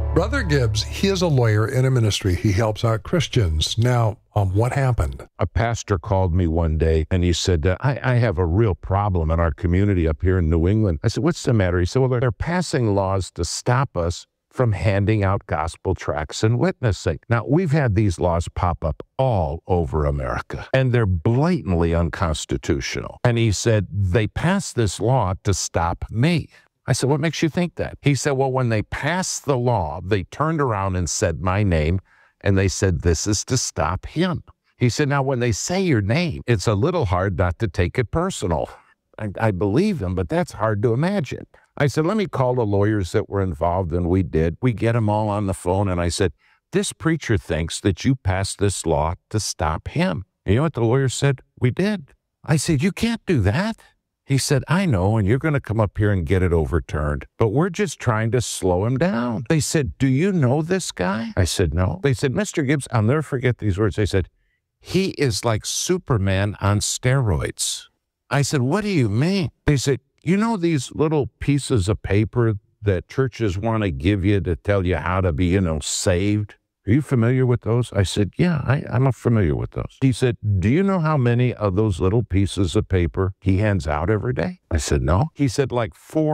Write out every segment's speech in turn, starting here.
Brother Gibbs, he is a lawyer in a ministry. He helps out Christians. Now, what happened? A pastor called me one day and he said, I have a real problem in our community up here in New England. I said, what's the matter? He said, well, they're passing laws to stop us from handing out gospel tracts and witnessing. Now, we've had these laws pop up all over America, and they're blatantly unconstitutional. And he said, they passed this law to stop me. I said, what makes you think that? He said, well, when they passed the law, they turned around and said my name, and they said, this is to stop him. He said, now, when they say your name, it's a little hard not to take it personal. I believe him, but that's hard to imagine. I said, let me call the lawyers that were involved, and we did. We get them all on the phone, and I said, this preacher thinks that you passed this law to stop him. And you know what the lawyer said? We did. I said, you can't do that. He said, I know, and you're going to come up here and get it overturned, but we're just trying to slow him down. They said, do you know this guy? I said, no. They said, Mr. Gibbs, I'll never forget these words. They said, he is like Superman on steroids. I said, what do you mean? They said, you know these little pieces of paper that churches want to give you to tell you how to be, saved? Are you familiar with those? I said, yeah, I'm familiar with those. He said, do you know how many of those little pieces of paper he hands out every day? I said, no. He said, like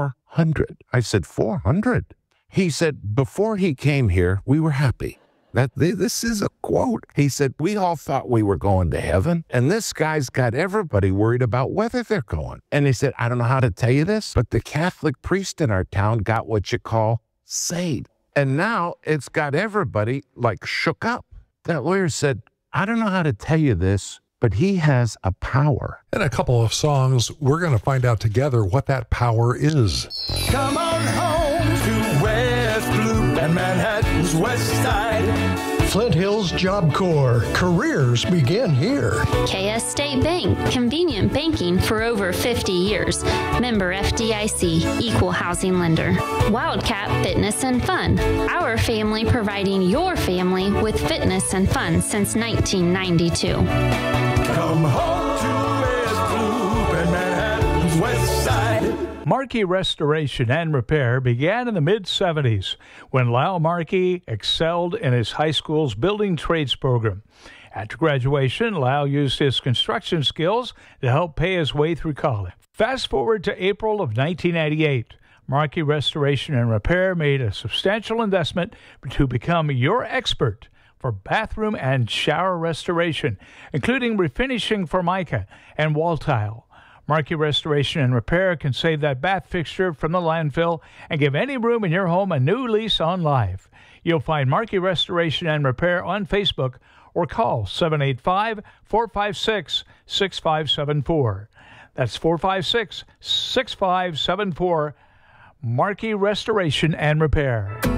400. I said, 400? He said, before he came here, we were happy. This is a quote. He said, we all thought we were going to heaven, and this guy's got everybody worried about whether they're going. And he said, I don't know how to tell you this, but the Catholic priest in our town got what you call saved. And now it's got everybody shook up. That lawyer said, I don't know how to tell you this, but he has a power. In a couple of songs, we're going to find out together what that power is. Come on home to West Loop and Manhattan's West Side. Flint Hills Job Corps. Careers begin here. KS State Bank. Convenient banking for over 50 years. Member FDIC. Equal housing lender. Wildcat Fitness and Fun. Our family providing your family with fitness and fun since 1992. Come home to West Loop and Manhattan's West Side. Markey Restoration and Repair began in the mid-'70s when Lyle Markey excelled in his high school's building trades program. After graduation, Lyle used his construction skills to help pay his way through college. Fast forward to April of 1998. Markey Restoration and Repair made a substantial investment to become your expert for bathroom and shower restoration, including refinishing Formica and wall tile. Markey Restoration and Repair can save that bath fixture from the landfill and give any room in your home a new lease on life. You'll find Markey Restoration and Repair on Facebook or call 785-456-6574. That's 456-6574, Markey Restoration and Repair.